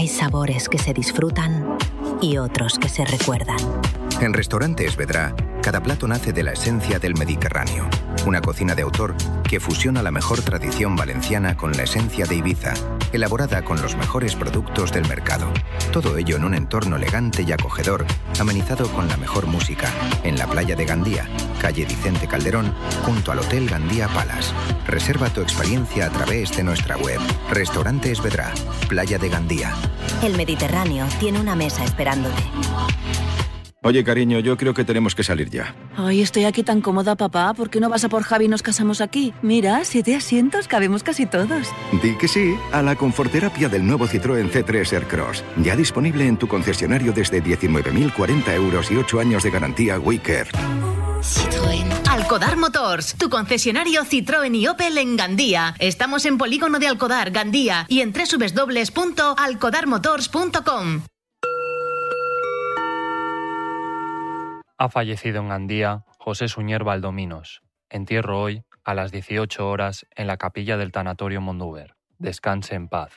Hay sabores que se disfrutan y otros que se recuerdan. En Restaurantes Vedrà, cada plato nace de la esencia del Mediterráneo. Una cocina de autor que fusiona la mejor tradición valenciana con la esencia de Ibiza, elaborada con los mejores productos del mercado. Todo ello en un entorno elegante y acogedor, amenizado con la mejor música, en la playa de Gandía, calle Vicente Calderón, junto al Hotel Gandía Palace. Reserva tu experiencia a través de nuestra web. Restaurantes Vedrà, Playa de Gandía. El Mediterráneo tiene una mesa esperándote. Oye, cariño, yo creo que tenemos que salir ya. Ay, estoy aquí tan cómoda, papá. ¿Por qué no vas a por Javi y nos casamos aquí? Mira, 7 asientos, cabemos casi todos. Di que sí a la conforterapia del nuevo Citroën C3 Aircross. Ya disponible en tu concesionario desde 19.040 euros y 8 años de garantía WeCare. Citroën. Alcodar Motors, tu concesionario Citroën y Opel en Gandía. Estamos en Polígono de Alcodar, Gandía, y en www.alcodarmotors.com. Ha fallecido en Gandía José Suñer Valdominos. Entierro hoy a las 18 horas en la capilla del Tanatorio Mondúber. Descanse en paz.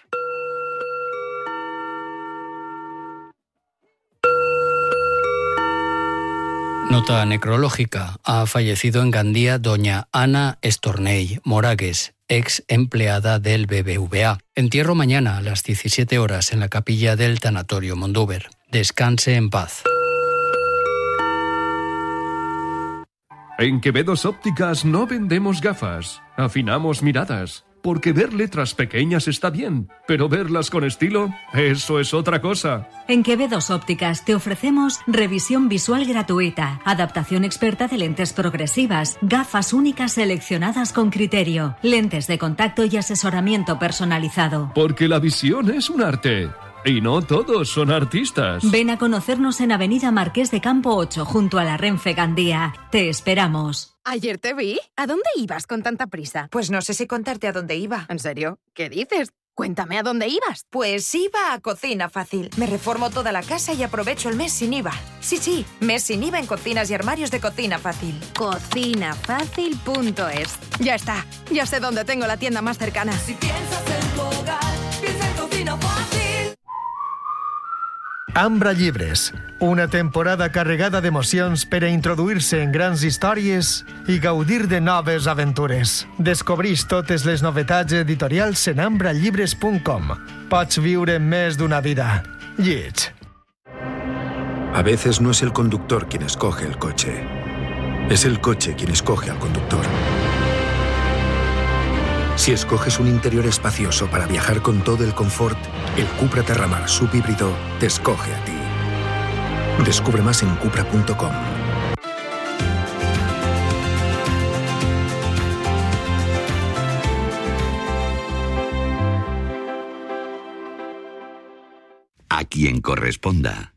Nota necrológica. Ha fallecido en Gandía doña Ana Estornell Moragues, ex empleada del BBVA. Entierro mañana a las 17 horas en la capilla del Tanatorio Mondúber. Descanse en paz. En Quevedos Ópticas no vendemos gafas, afinamos miradas. Porque ver letras pequeñas está bien, pero verlas con estilo, eso es otra cosa. En Quevedos Ópticas te ofrecemos revisión visual gratuita, adaptación experta de lentes progresivas, gafas únicas seleccionadas con criterio, lentes de contacto y asesoramiento personalizado. Porque la visión es un arte. Y no todos son artistas. Ven a conocernos en Avenida Marqués de Campo 8, junto a la Renfe Gandía. Te esperamos. Ayer te vi. ¿A dónde ibas con tanta prisa? Pues no sé si contarte a dónde iba. ¿En serio? ¿Qué dices? Cuéntame a dónde ibas. Pues iba a Cocina Fácil. Me reformo toda la casa y aprovecho el mes sin IVA. Sí, mes sin IVA en cocinas y armarios de Cocina Fácil. Cocinafácil.es. Ya está. Ya sé dónde tengo la tienda más cercana. Si piensas en tu hogar, piensa en Cocina Fácil. Ambra Llibres, una temporada carregada d'emocions per a introduir-se en grans històries i gaudir de noves aventures. Descobreix totes les novetats editorials en ambrallibres.com. Pots viure més d'una vida. Lleig. A veces no es el conductor quien escoge el coche. Es el coche quien escoge al conductor. Si escoges un interior espacioso para viajar con todo el confort, el Cupra Terramar subhíbrido te escoge a ti. Descubre más en cupra.com. A quien corresponda.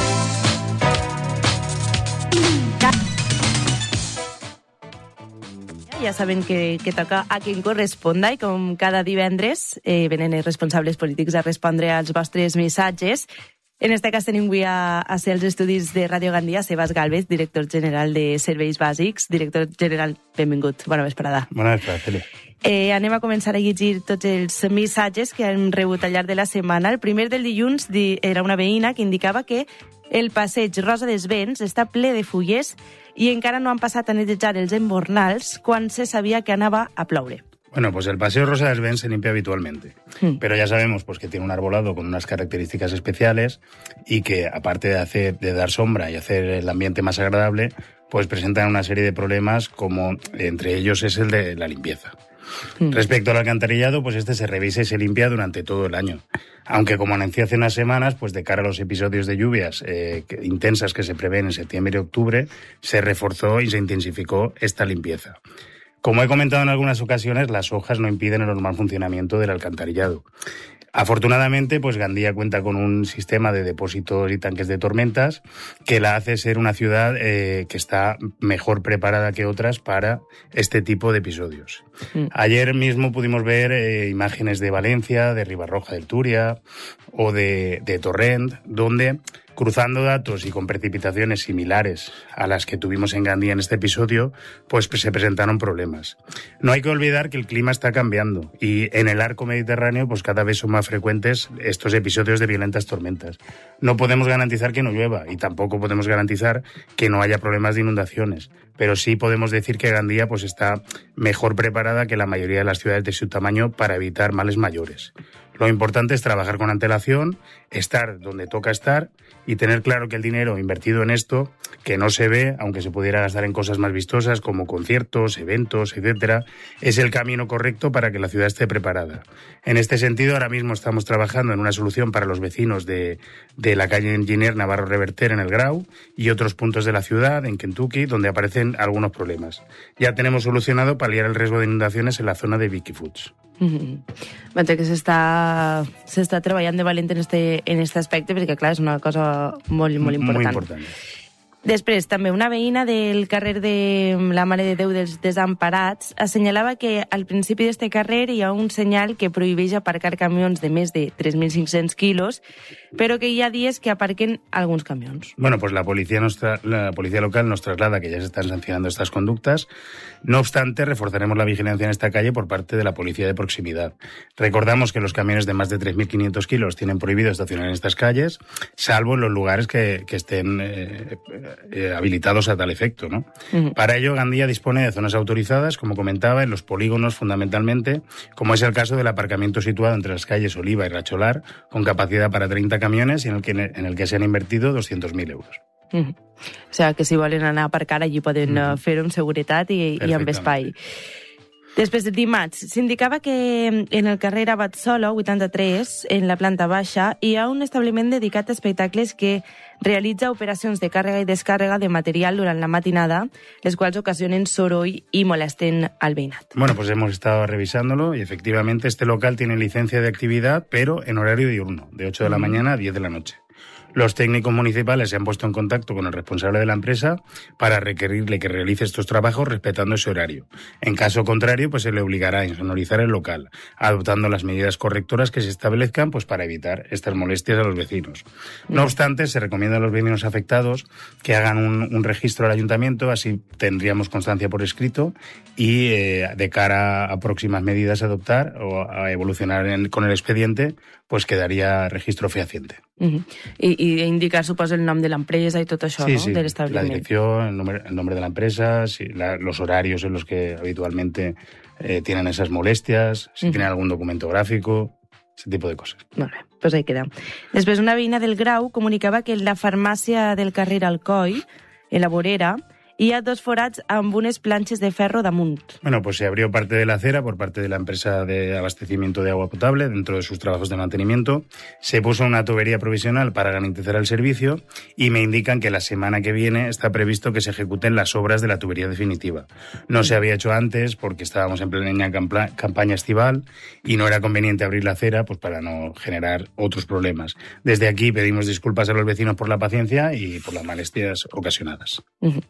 Ja saben que toca a qui corresponda i com cada divendres venen els responsables polítics a respondre als vostres missatges. En este cas tenim avui a ser els estudis de Ràdio Gandia Sebas Gálvez, director general de Serveis Bàsics. Director general, benvingut. Bona vesprada. Bona vesprada, Celi. Anem a començar a llegir tots els missatges que hem rebut al llarg de la setmana. El primer del dilluns era una veïna que indicava que el passeig Rosa dels Vents està ple de fulles i encara no han passat a netejar els embornals quan se sabia que anava a ploure. Bueno, pues el paseo Rosa dels Vents se limpia habitualmente, pero ya sabemos pues que tiene un arbolado con unas características especiales y que aparte de dar sombra y hacer el ambiente más agradable, pues presentan una serie de problemas como entre ellos es el de la limpieza. Respecto al alcantarillado, pues este se revisa y se limpia durante todo el año. Aunque, como anuncié hace unas semanas, pues de cara a los episodios de lluvias intensas que se prevén en septiembre y octubre, se reforzó y se intensificó esta limpieza. Como he comentado en algunas ocasiones, las hojas no impiden el normal funcionamiento del alcantarillado. Afortunadamente, pues Gandía cuenta con un sistema de depósitos y tanques de tormentas que la hace ser una ciudad que está mejor preparada que otras para este tipo de episodios. Ayer mismo pudimos ver imágenes de Valencia, de Ribarroja del Túria o de Torrent, donde Cruzando datos y con precipitaciones similares a las que tuvimos en Gandía en este episodio, pues se presentaron problemas. No hay que olvidar que el clima está cambiando y en el arco mediterráneo pues cada vez son más frecuentes estos episodios de violentas tormentas. No podemos garantizar que no llueva y tampoco podemos garantizar que no haya problemas de inundaciones, pero sí podemos decir que Gandía pues está mejor preparada que la mayoría de las ciudades de su tamaño para evitar males mayores. Lo importante es trabajar con antelación, estar donde toca estar y tener claro que el dinero invertido en esto, que no se ve, aunque se pudiera gastar en cosas más vistosas como conciertos, eventos, etcétera, es el camino correcto para que la ciudad esté preparada. En este sentido, ahora mismo estamos trabajando en una solución para los vecinos de la calle Engineer Navarro Reverter en el Grau y otros puntos de la ciudad, en Kentucky, donde aparecen algunos problemas. Ya tenemos solucionado paliar el riesgo de inundaciones en la zona de Vicky Foods. Mentre que s'està treballant de valent en este aspecte, perquè, clar, és una cosa molt important. Molt important. Després, també una veïna del carrer de la Mare de Déu dels Desemparats assenyalava que al principi d'este carrer hi ha un senyal que prohibeix aparcar camions de més de 3.500 quilos, però que hi ha dies que aparquen alguns camions. Bueno, pues la policía local nos traslada que ya se están sancionando estas conductas. No obstante, reforzaremos la vigilancia en esta calle por parte de la policía de proximidad. Recordamos que los camiones de más de 3.500 kilos tienen prohibido estacionar en estas calles, salvo en los lugares que estén habilitados a tal efecto, ¿no? Para ello, Gandía dispone de zonas autorizadas, como comentaba, en los polígonos fundamentalmente, como es el caso del aparcamiento situado entre las calles Oliva y Racholar, con capacidad para 30 camiones y en el que se han invertido 200.000 euros. O sigui, que si volen anar a aparcar allí poden fer-ho amb seguretat i amb espai. Després, dimarts, s'indicava que en el carrer Abat Solo, 83, en la planta baixa, hi ha un establiment dedicat a espectacles que realitza operacions de càrrega i descàrrega de material durant la matinada, les quals ocasionen soroll y molesten al veïnat. Bueno, pues hemos estado revisándolo y efectivamente este local tiene licencia de actividad, pero en horario diurno, de 8 de la mañana a 10 de la noche. Los técnicos municipales se han puesto en contacto con el responsable de la empresa para requerirle que realice estos trabajos respetando ese horario. En caso contrario, pues se le obligará a insonorizar el local, adoptando las medidas correctoras que se establezcan pues para evitar estas molestias a los vecinos. No obstante, se recomienda a los vecinos afectados que hagan un registro al ayuntamiento, así tendríamos constancia por escrito y de cara a próximas medidas a adoptar o a evolucionar con el expediente, pues quedaría registro fehaciente. I indicar, suposo, el nom de l'empresa i tot això, sí, ¿no? Sí, del establiment. La dirección, el nombre de la empresa, los horarios en los que habitualmente tienen esas molestias, si tienen algún documento gráfico, ese tipo de cosas. Molt bé, doncs ahí queda. Després, una veïna del Grau comunicava que en la farmàcia del carrer Alcoi, en la vorera, hi ha 2 forats amb unes planxes de ferro damunt. Bueno, pues se abrió parte de la acera por parte de la empresa de abastecimiento de agua potable dentro de sus trabajos de mantenimiento. Se puso una tubería provisional para garantizar el servicio y me indican que la semana que viene está previsto que se ejecuten las obras de la tubería definitiva. No se había hecho antes porque estábamos en plena campaña estival y no era conveniente abrir la acera pues para no generar otros problemas. Desde aquí pedimos disculpas a los vecinos por la paciencia y por las molestias ocasionadas.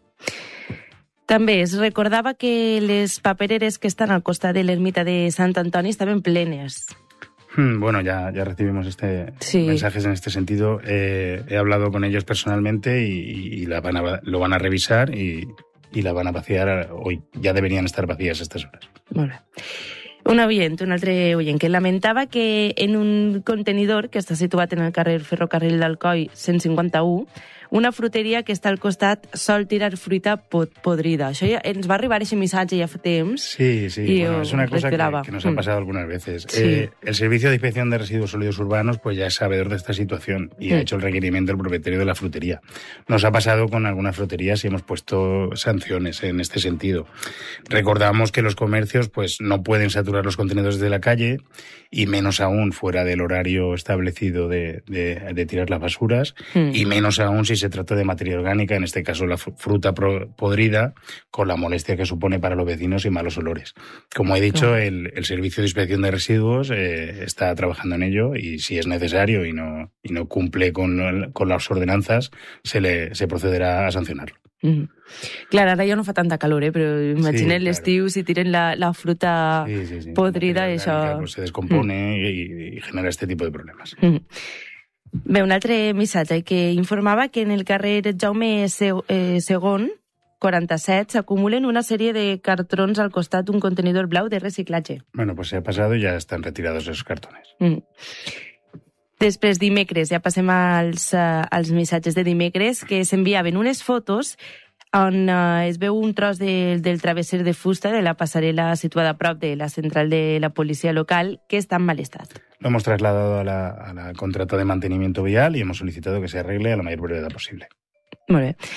També es recordava que les papereres que estan al costat de l'ermita de Sant Antoni estaven plenes. Bueno, ya recibimos mensajes en este sentido. He hablado con ellos personalmente y lo van a revisar y la van a vaciar hoy. Ya deberían estar vacías a estas horas. Molt bé. Un altre oient, que lamentava que en un contenidor que està situat en el carrer Ferrocarril d'Alcoi 151, una fruteria que està al costat sol tirar fruita podrida. Això ja ens va arribar ese missatge ja fa temps. Sí, bueno, es una cosa que nos ha pasado algunas veces. Sí. El Servicio de Inspección de Residuos Sólidos Urbanos pues ya es sabedor de esta situación y ha hecho el requerimiento al propietario de la frutería. Nos ha pasado con algunas fruterías y hemos puesto sanciones en este sentido. Recordamos que los comercios pues no pueden saturar los contenedores de la calle y menos aún fuera del horario establecido de tirar las basuras y menos aún si se trata de materia orgánica, en este caso la fruta podrida, con la molestia que supone para los vecinos y malos olores. Como he dicho, el Servicio de Inspección de Residuos está trabajando en ello y si es necesario y no cumple con las ordenanzas, se procederá a sancionarlo. Clar, ara ja no fa tanta calor, però imagina't l'estiu si tiren la fruta podrida, això... Pues se descompone y genera este tipo de problemas. Bé, un altre missatge que informava que en el carrer Jaume II, 47, s'acumulen una sèrie de cartrons al costat d'un contenidor blau de reciclatge. Bueno, pues se ha pasado y ya están retirados esos cartones. Després, dimecres, ja passem als missatges de dimecres, que s'enviaven unes fotos on es veu un tros del travesser de fusta de la passarel·la situada a prop de la central de la policia local, que està en mal estat. Lo hemos trasladado a la contrata de mantenimiento vial y hemos solicitado que se arregle a la mayor brevedad posible. Molt bé.